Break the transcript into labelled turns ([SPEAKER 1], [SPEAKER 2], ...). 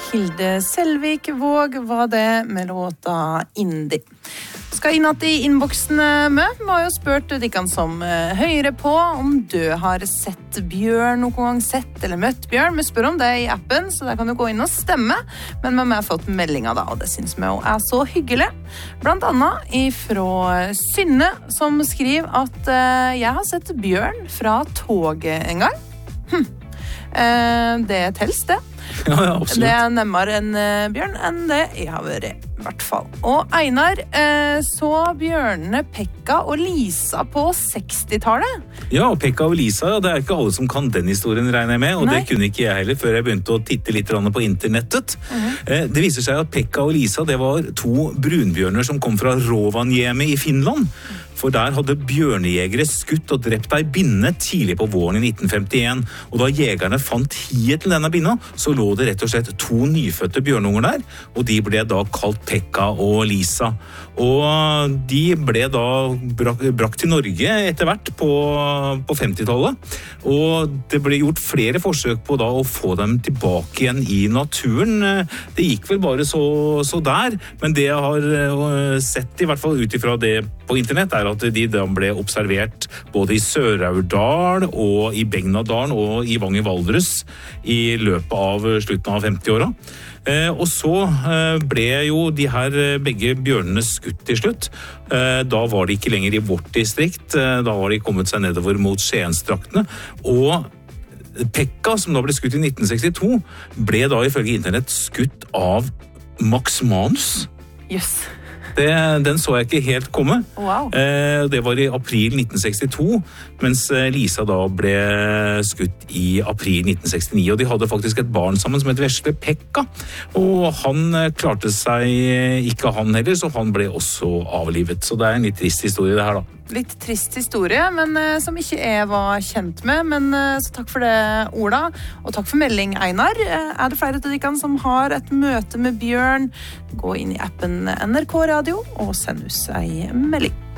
[SPEAKER 1] Hilde Selvik Våg var det med låta Indie. Skal inn at I innboksen med. Vi har jo spurt de som hører på om du har sett bjørn noen gang, sett eller møtt bjørn. Vi spør om det I appen, så der kan du gå inn og stemme. Men vi har fått meldinger da, og det synes vi jo så hyggelig. Blant annet ifra Synne, som skriver at jeg har sett bjørn fra toget en gang. Det tels det.
[SPEAKER 2] Ja, absolutt.
[SPEAKER 1] Det nemmere en bjørn enn det jeg har vært I hvert fall. Og Einar så bjørnene Pekka og Lisa på 60-tallet.
[SPEAKER 2] Ja, og Pekka og Lisa, det ikke alle som kan den historien, regner jeg med, og
[SPEAKER 1] Nei.
[SPEAKER 2] det kunne ikke jeg heller før jeg begynte å titte litt på internettet. Det viser seg at Pekka og Lisa, det var to brunbjørner som kom fra Rovaniemi I Finland. For der hadde bjørnejegere skutt og drept ei binne tidlig på våren I 1951. Og da jegerne fant hiet til denne binna, så lå det rett og slett to nyfødte bjørnunger der, og de ble da kalt Pekka og Lisa. Og de ble da brakt til Norge etter hvert på 50-tallet, og det ble gjort flere forsøk på da å få dem tilbake igjen I naturen. Det gikk vel bare så der, men det jeg har sett I hvert fall utifra det på internett at de da ble observert både I Sør-Aurdal og I Begnadalen og I Vang I Valdres I løpet av slutten av 50-åra. Og så ble jo de her begge bjørnene skutt til slutt. Da var de ikke lenger I vårt distrikt, da var de kommet seg nedover mot Skiensdraktene, og Pekka, som da ble skutt I 1962, ble da ifølge internett skutt av Max Manus.
[SPEAKER 1] Yes.
[SPEAKER 2] Den så jeg ikke helt komme.
[SPEAKER 1] Wow.
[SPEAKER 2] Det var I april 1962, mens Lisa da ble skutt I april 1969, og de hadde faktisk et barn sammen som het Vesle Pekka, og han klarte seg ikke han heller, så han ble også avlivet. Så det en litt trist historie det her da.
[SPEAKER 1] Litt trist historie, men som ikke jeg var kjent med. Men så takk for det, Ola. Og takk for melding, Einar. Det flere til dere som har et møte med bjørn? Gå inn I appen NRK Radio og send oss en melding.